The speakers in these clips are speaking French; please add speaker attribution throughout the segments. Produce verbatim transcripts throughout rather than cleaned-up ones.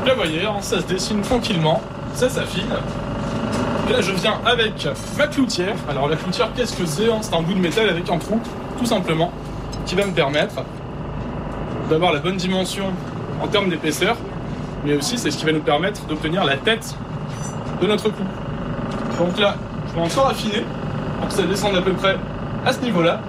Speaker 1: là, vous voyez, hein, ça se dessine tranquillement, ça s'affine. Et là, je viens avec ma cloutière. Alors, la cloutière, qu'est-ce que c'est, hein? C'est un bout de métal avec un trou, tout simplement, qui va me permettre d'avoir la bonne dimension en termes d'épaisseur, mais aussi, c'est ce qui va nous permettre d'obtenir la tête de notre clou. Donc là, je vais encore affiner pour que ça descende à peu près à ce niveau-là.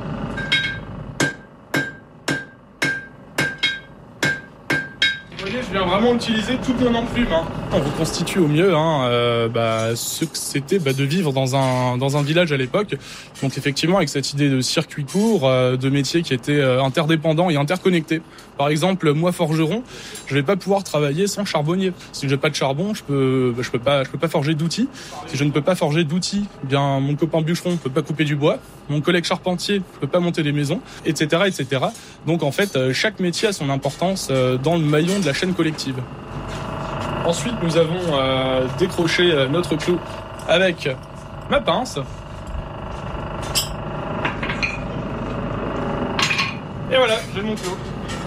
Speaker 1: Je viens vraiment utiliser toute mon enclume. Hein. On reconstitue au mieux hein, euh, bah, ce que c'était bah, de vivre dans un dans un village à l'époque. Donc effectivement, avec cette idée de circuit court, euh, de métiers qui étaient euh, interdépendants et interconnectés. Par exemple, moi forgeron, je vais pas pouvoir travailler sans charbonnier. Si j'ai pas de charbon, je peux bah, je peux pas je peux pas forger d'outils. Si je ne peux pas forger d'outils, bien mon copain bûcheron peut pas couper du bois, mon collègue charpentier peut pas monter des maisons, et cetera, et cetera. Donc en fait, euh, chaque métier a son importance euh, dans le maillon de la chaîne collective. Ensuite, nous avons euh, décroché euh, notre clou avec ma pince. Et voilà, j'ai mon clou.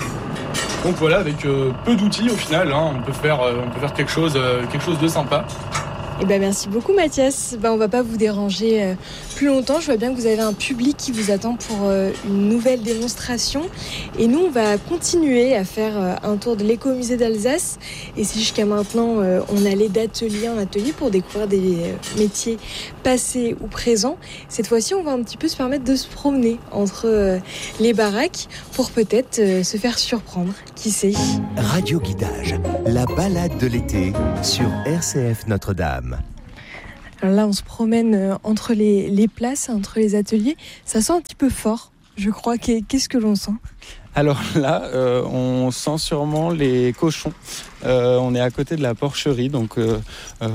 Speaker 1: Donc voilà, avec euh, peu d'outils au final, hein, on peut faire, euh, on peut faire quelque chose, euh, quelque chose de sympa.
Speaker 2: Eh ben merci beaucoup Mathias. Ben, on va pas vous déranger euh, plus longtemps. Je vois bien que vous avez un public qui vous attend pour euh, une nouvelle démonstration. Et nous, on va continuer à faire euh, un tour de l'écomusée d'Alsace. Et si jusqu'à maintenant, euh, on allait d'atelier en atelier pour découvrir des euh, métiers passés ou présents, cette fois-ci, on va un petit peu se permettre de se promener entre euh, les baraques pour peut-être euh, se faire surprendre. Qui sait?
Speaker 3: Radio Guidage, la balade de l'été sur R C F Notre-Dame.
Speaker 2: Alors là, on se promène entre les, les places, entre les ateliers. Ça sent un petit peu fort, je crois. Qu'est-ce que l'on sent?
Speaker 4: Alors là, euh, on sent sûrement les cochons. Euh, on est à côté de la porcherie, donc euh, euh,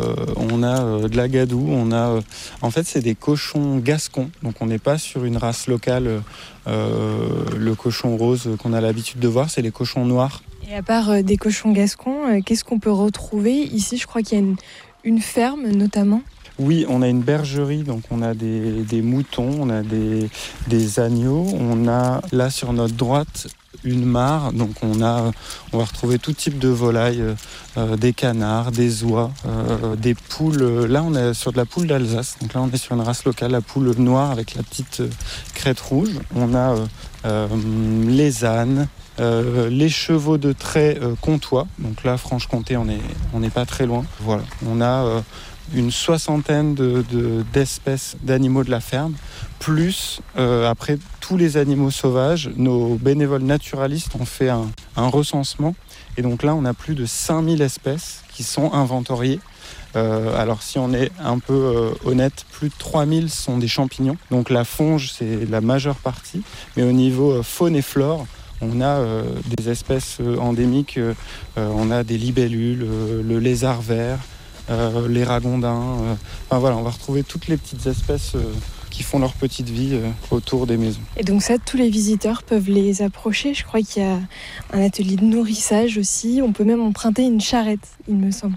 Speaker 4: on a euh, de la gadoue. On a, euh, en fait, c'est des cochons gascons. Donc on n'est pas sur une race locale. Euh, le cochon rose qu'on a l'habitude de voir, c'est les cochons noirs.
Speaker 2: Et à part euh, des cochons gascons, euh, qu'est-ce qu'on peut retrouver ici? Je crois qu'il y a une, une ferme notamment.
Speaker 4: Oui, on a une bergerie, donc on a des, des moutons, on a des, des agneaux. On a là sur notre droite une mare, donc on a, on va retrouver tout type de volailles, euh, des canards, des oies, euh, des poules. Là, on est sur de la poule d'Alsace. Donc là, on est sur une race locale, la poule noire avec la petite crête rouge. On a euh, euh, les ânes. Euh, les chevaux de trait euh, comtois, donc là Franche-Comté on n'est on n'est pas très loin. Voilà, on a euh, une soixantaine de, de, d'espèces d'animaux de la ferme, plus euh, après tous les animaux sauvages. Nos bénévoles naturalistes ont fait un, un recensement et donc là on a plus de cinq mille espèces qui sont inventoriées. Euh, alors si on est un peu euh, honnête, plus de trois mille sont des champignons, donc la fonge c'est la majeure partie, mais au niveau euh, faune et flore, on a euh, des espèces euh, endémiques, euh, on a des libellules, euh, le lézard vert, euh, les ragondins. Euh, enfin voilà, on va retrouver toutes les petites espèces euh, qui font leur petite vie euh, autour des maisons.
Speaker 2: Et donc ça, tous les visiteurs peuvent les approcher. Je crois qu'il y a un atelier de nourrissage aussi. On peut même emprunter une charrette, il me semble.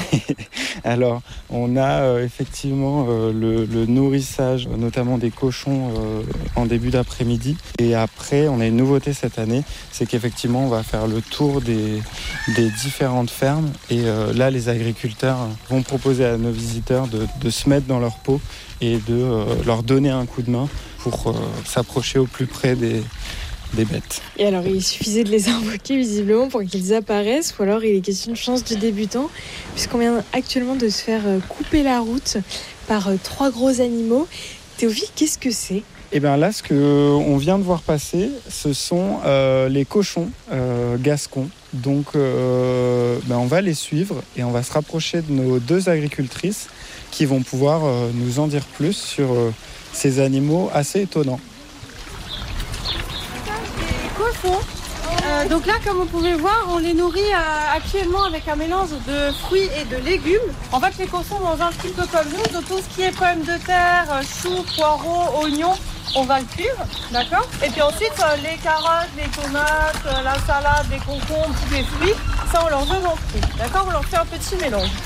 Speaker 4: Alors, on a euh, effectivement euh, le, le nourrissage, notamment des cochons euh, en début d'après-midi. Et après, on a une nouveauté cette année, c'est qu'effectivement, on va faire le tour des, des différentes fermes. Et euh, là, les agriculteurs vont proposer à nos visiteurs de, de se mettre dans leur peau et de euh, leur donner un coup de main pour euh, s'approcher au plus près des des bêtes.
Speaker 2: Et alors, il suffisait de les invoquer visiblement pour qu'ils apparaissent, ou alors il est question de chance du débutant, puisqu'on vient actuellement de se faire couper la route par trois gros animaux. Théophile, qu'est-ce que c'est?
Speaker 4: Eh bien là, ce qu'on vient de voir passer, ce sont euh, les cochons euh, gascons. Donc euh, ben on va les suivre et on va se rapprocher de nos deux agricultrices qui vont pouvoir euh, nous en dire plus sur euh, ces animaux assez étonnants.
Speaker 5: Euh, donc là, comme vous pouvez voir, on les nourrit euh, actuellement avec un mélange de fruits et de légumes. En fait, les cochons mangent un petit peu comme nous, donc tout ce qui est pommes de terre, choux, poireaux, oignons, on va le cuire, d'accord? Et puis ensuite, euh, les carottes, les tomates, euh, la salade, les concombres, tous les fruits, ça on leur donne en fruits, d'accord? On leur fait un petit mélange.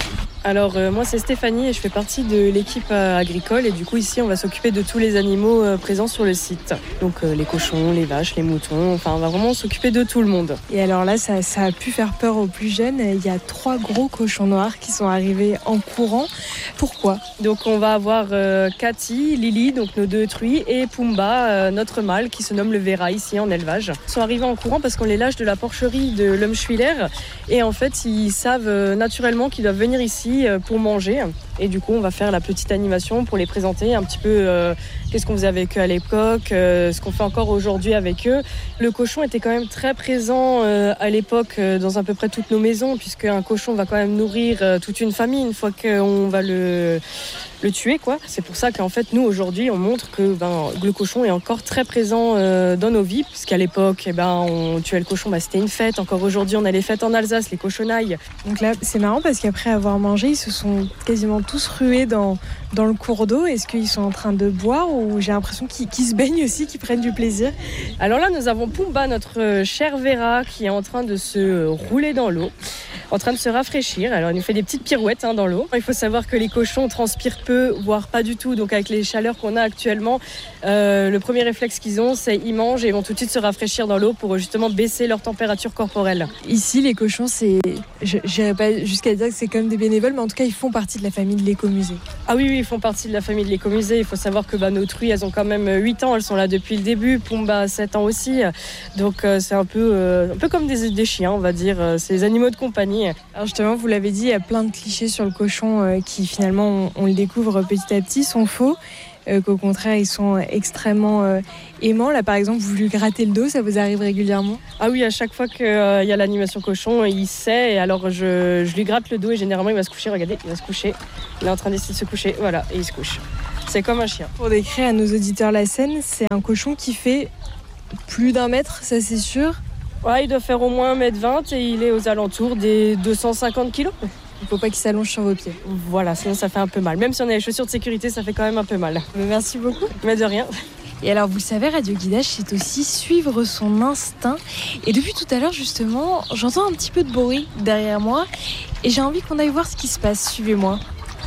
Speaker 6: Alors euh, moi c'est Stéphanie et je fais partie de l'équipe euh, agricole et du coup ici on va s'occuper de tous les animaux euh, présents sur le site. Donc euh, les cochons, les vaches, les moutons, enfin on va vraiment s'occuper de tout le monde.
Speaker 2: Et alors là ça, ça a pu faire peur aux plus jeunes, il y a trois gros cochons noirs qui sont arrivés en courant. Pourquoi ?
Speaker 6: Donc on va avoir euh, Cathy, Lily, donc nos deux truies, et Pumba, euh, notre mâle qui se nomme le Vera ici en élevage. Ils sont arrivés en courant parce qu'on les lâche de la porcherie de l'Umschwiller et en fait ils savent euh, naturellement qu'ils doivent venir ici pour manger et du coup on va faire la petite animation pour les présenter un petit peu euh, qu'est-ce qu'on faisait avec eux à l'époque, euh, ce qu'on fait encore aujourd'hui avec eux. Le cochon était quand même très présent euh, à l'époque euh, dans à peu près toutes nos maisons puisque un cochon va quand même nourrir euh, toute une famille une fois qu'on va le, le tuer quoi. C'est pour ça qu'en fait nous aujourd'hui on montre que ben, le cochon est encore très présent euh, dans nos vies puisqu'à l'époque eh ben, on tuait le cochon, ben, c'était une fête. Encore aujourd'hui on a les fêtes en Alsace, les cochonailles.
Speaker 2: Donc là c'est marrant parce qu'après avoir mangé ils se sont quasiment tous rués dans, dans le cours d'eau. Est-ce qu'ils sont en train de boire ou j'ai l'impression qu'ils, qu'ils se baignent aussi, qu'ils prennent du plaisir ?
Speaker 6: Alors là nous avons Pumba, notre cher Vera qui est en train de se rouler dans l'eau, en train de se rafraîchir. Alors il nous fait des petites pirouettes hein, dans l'eau. Il faut savoir que les cochons transpirent peu, voire pas du tout. Donc avec les chaleurs qu'on a actuellement, euh, le premier réflexe qu'ils ont c'est ils mangent et ils vont tout de suite se rafraîchir dans l'eau pour justement baisser leur température corporelle.
Speaker 2: Ici les cochons c'est, je n'irai pas jusqu'à dire que c'est comme des bénévoles mais en tout cas ils font partie de la famille de l'écomusée.
Speaker 6: Ah oui, oui, ils font partie de la famille de l'écomusée. Il faut savoir que bah, nos truies, elles ont quand même huit ans. Elles sont là depuis le début. Pumba a sept ans aussi. Donc euh, c'est un peu, euh, un peu comme des, des chiens, on va dire. C'est des animaux de compagnie.
Speaker 2: Alors justement, vous l'avez dit, il y a plein de clichés sur le cochon euh, qui finalement, on, on le découvre petit à petit, sont faux. Euh, qu'au contraire, ils sont extrêmement euh, aimants. Là, par exemple, vous lui grattez le dos, ça vous arrive régulièrement ?
Speaker 6: Ah oui, à chaque fois qu'il euh, y a l'animation cochon, il sait. Et alors, je, je lui gratte le dos et généralement, il va se coucher. Regardez, il va se coucher. Il est en train d'essayer de se coucher. Voilà, et il se couche. C'est comme un chien.
Speaker 2: Pour décrire à nos auditeurs la scène, c'est un cochon qui fait plus d'un mètre, ça c'est sûr.
Speaker 6: Ouais, il doit faire au moins un mètre vingt et il est aux alentours des deux cent cinquante kilos.
Speaker 2: Il ne faut pas qu'il s'allonge sur vos pieds.
Speaker 6: Voilà, sinon ça fait un peu mal. Même si on a les chaussures de sécurité, ça fait quand même un peu mal.
Speaker 2: Mais merci beaucoup.
Speaker 6: Mais de rien.
Speaker 2: Et alors, vous le savez, Radio Guidage, c'est aussi suivre son instinct. Et depuis tout à l'heure, justement, j'entends un petit peu de bruit derrière moi. Et j'ai envie qu'on aille voir ce qui se passe. Suivez-moi.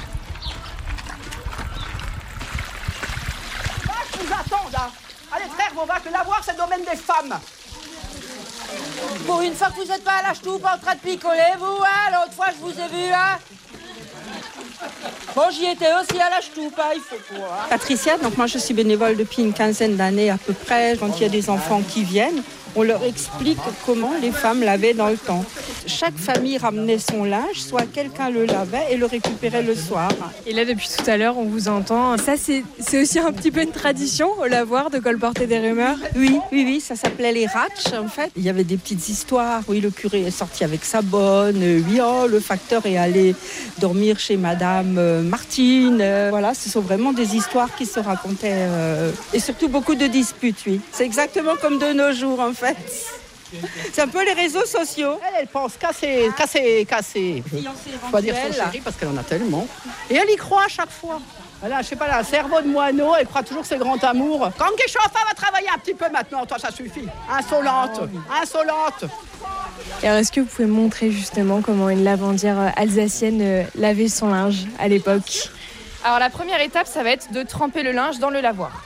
Speaker 7: Vaches nous attendent, hein. Allez, frère, vos vaches, la voir, c'est le domaine des femmes.
Speaker 8: Pour une fois que vous n'êtes pas à la ch'toupe en train de picoler, vous, hein, l'autre fois je vous ai vu, hein. Bon, j'y étais aussi à la ch'toupe, hein, il faut quoi. Hein.
Speaker 9: Patricia, donc moi je suis bénévole depuis une quinzaine d'années à peu près. Quand il y a des enfants qui viennent, on leur explique comment les femmes lavaient dans le temps. Chaque famille ramenait son linge, soit quelqu'un le lavait et le récupérait le soir.
Speaker 2: Et là, depuis tout à l'heure, on vous entend. Ça, c'est, c'est aussi un petit peu une tradition, au lavoir, de colporter des rumeurs.
Speaker 9: Oui, oui, oui, ça s'appelait les ratches, en fait. Il y avait des petites histoires. Oui, le curé est sorti avec sa bonne. Oui, oh, le facteur est allé dormir chez Madame Martine. Voilà, ce sont vraiment des histoires qui se racontaient. Euh, et surtout beaucoup de disputes, oui. C'est exactement comme de nos jours, en fait. C'est un peu les réseaux sociaux.
Speaker 7: Elle, elle pense casser, casser, casser. Faut pas dire son chéri parce qu'elle en a tellement. Et elle y croit à chaque fois. Voilà, je sais pas, là, un cerveau de moineau, elle croit toujours que c'est grand amour. Quand Guéchofa va travailler un petit peu maintenant, toi, ça suffit. Insolente, insolente.
Speaker 2: Et alors, est-ce que vous pouvez montrer justement comment une lavandière alsacienne lavait son linge à l'époque ?
Speaker 10: Alors, la première étape, ça va être de tremper le linge dans le lavoir.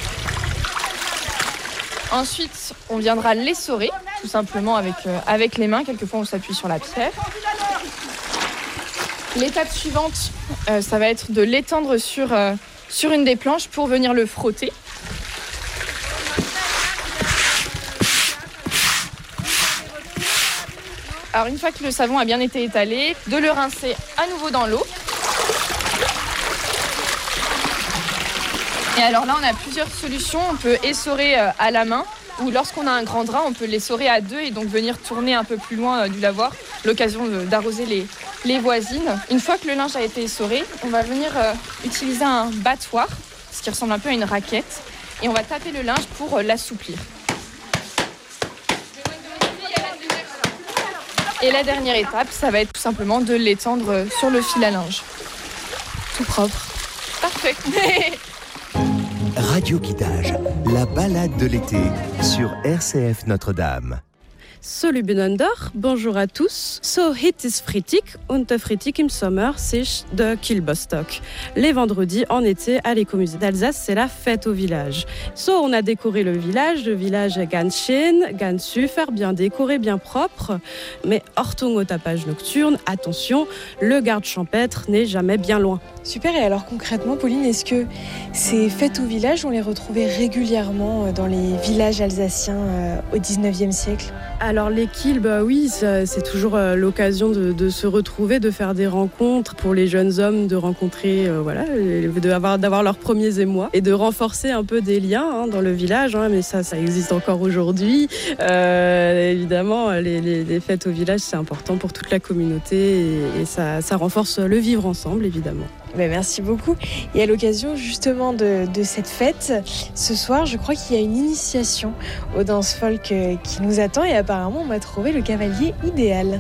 Speaker 10: Ensuite, on viendra l'essorer, tout simplement avec, euh, avec les mains. Quelquefois, on s'appuie sur la pierre. L'étape suivante, euh, ça va être de l'étendre sur, euh, sur une des planches pour venir le frotter. Alors, une fois que le savon a bien été étalé, de le rincer à nouveau dans l'eau. Et alors là, on a plusieurs solutions. On peut essorer à la main ou lorsqu'on a un grand drap, on peut l'essorer à deux et donc venir tourner un peu plus loin du lavoir, l'occasion d'arroser les, les voisines. Une fois que le linge a été essoré, on va venir utiliser un battoir, ce qui ressemble un peu à une raquette, et on va taper le linge pour l'assouplir. Et la dernière étape, ça va être tout simplement de l'étendre sur le fil à linge.
Speaker 2: Tout propre.
Speaker 10: Parfait.
Speaker 3: Radio Guidage, la balade de l'été sur R C F Notre-Dame.
Speaker 6: So, lieben bonjour à tous. So, it is Freitag und der Freitag im Sommer, c'est de Kilbostock. Les vendredis en été à l'écomusée d'Alsace, c'est la fête au village. So, on a décoré le village. Le village est ganz schön, ganz super, bien décoré, bien propre. Mais Achtung au tapage nocturne, attention, le garde champêtre n'est jamais bien loin.
Speaker 2: Super, et alors concrètement, Pauline, est-ce que ces fêtes au village, on les retrouvait régulièrement dans les villages alsaciens euh, au dix-neuvième siècle ?
Speaker 6: Alors les kills, bah oui, ça, c'est toujours euh, l'occasion de, de se retrouver, de faire des rencontres pour les jeunes hommes, de rencontrer, euh, voilà, de avoir, d'avoir leurs premiers émois et de renforcer un peu des liens hein, dans le village. Hein, mais ça, ça existe encore aujourd'hui. Euh, évidemment, les, les, les fêtes au village, c'est important pour toute la communauté et, et ça, ça renforce le vivre ensemble, évidemment.
Speaker 2: Ben merci beaucoup. Et à l'occasion justement de, de cette fête, ce soir, je crois qu'il y a une initiation aux danses folk qui nous attend et apparemment, on m'a trouvé le cavalier idéal.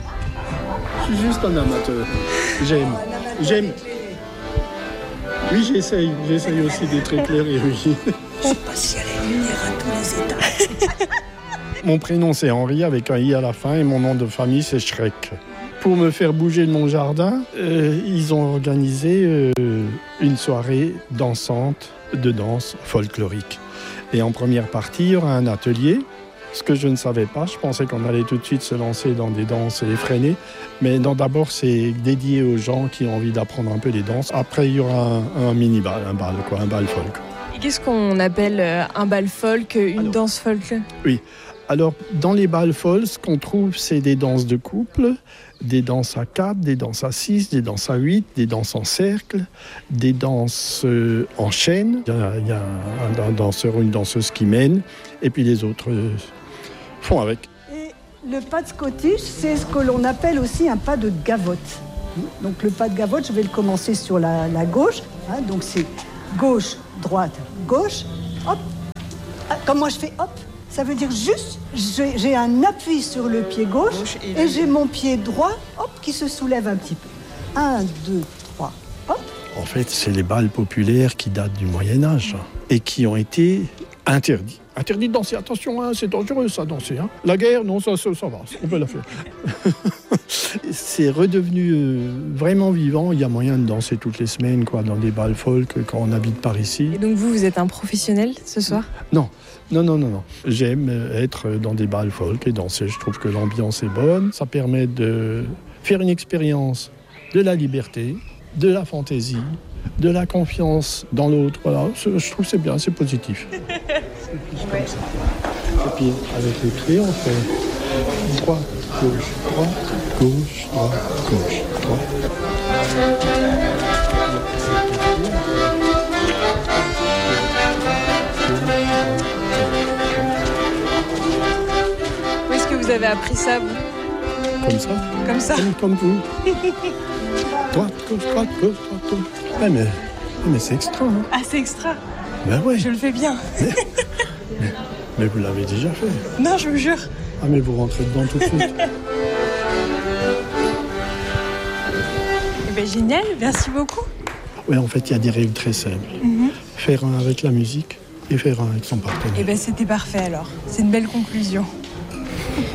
Speaker 11: Je suis juste un amateur. J'aime. J'aime. Oui, j'essaye. J'essaye aussi d'être éclairé, oui.
Speaker 12: Je sais pas si elle est lumière à tous les étages.
Speaker 11: Mon prénom, c'est Henri avec un i à la fin et mon nom de famille, c'est Schreck. Pour me faire bouger de mon jardin, euh, ils ont organisé euh, une soirée dansante de danse folklorique. Et en première partie, il y aura un atelier. Ce que je ne savais pas, je pensais qu'on allait tout de suite se lancer dans des danses effrénées. Mais non, d'abord, c'est dédié aux gens qui ont envie d'apprendre un peu les danses. Après, il y aura un, un mini-bal, un bal, quoi, un bal folk.
Speaker 2: Et qu'est-ce qu'on appelle un bal folk, une Alors, danse folk ?
Speaker 11: Oui. Alors, dans les bals folk, ce qu'on trouve, c'est des danses de couple, des danses à quatre, des danses à six, des danses à huit, des danses en cercle, des danses euh, en chaîne. Il y a, il y a un, un danseur ou une danseuse qui mène, et puis les autres euh, font avec.
Speaker 12: Et le pas de Scottish, c'est ce que l'on appelle aussi un pas de gavotte. Donc le pas de gavotte, je vais le commencer sur la, la gauche. Hein, donc c'est gauche, droite, gauche, hop. Ah, comme moi je fais hop. Ça veut dire juste, j'ai, j'ai un appui sur le pied gauche, gauche et, et j'ai mon pied droit, hop, qui se soulève un petit peu. Un, deux, trois, hop.
Speaker 11: En fait, c'est les bals populaires qui datent du Moyen-Âge hein, et qui ont été interdits. Interdit de danser, attention, hein, c'est dangereux ça, danser. Hein. La guerre, non, ça, ça, ça va, on peut la faire. C'est redevenu euh, vraiment vivant, il y a moyen de danser toutes les semaines quoi, dans des bals folk quand on habite par ici.
Speaker 2: Et donc vous, vous êtes un professionnel ce soir ?
Speaker 11: Non. Non, non, non, non. J'aime être dans des bals folk et danser. Je trouve que l'ambiance est bonne. Ça permet de faire une expérience de la liberté, de la fantaisie, de la confiance dans l'autre. Voilà, je trouve que c'est bien, c'est positif. C'est ouais. Et puis, avec les pieds, on fait droite, gauche, droite, gauche, droite, gauche, droite.
Speaker 2: Vous avez appris ça, vous ?
Speaker 11: Comme ça.
Speaker 2: Comme ça.
Speaker 11: Comme, comme vous. Droite, gauche, droite, gauche, droite, gauche. Ouais, mais, mais c'est extra. Hein.
Speaker 2: Ah, c'est extra ?
Speaker 11: Ben ouais.
Speaker 2: Je le fais bien.
Speaker 11: Mais, mais, mais vous l'avez déjà fait.
Speaker 2: Non, je vous jure.
Speaker 11: Ah, mais vous rentrez dedans tout de suite.
Speaker 2: Eh bien, génial, merci beaucoup.
Speaker 11: Oui, en fait, il y a des règles très simples. Mm-hmm. Faire un avec la musique et faire un avec son partenaire.
Speaker 2: Eh bien, c'était parfait alors. C'est une belle conclusion.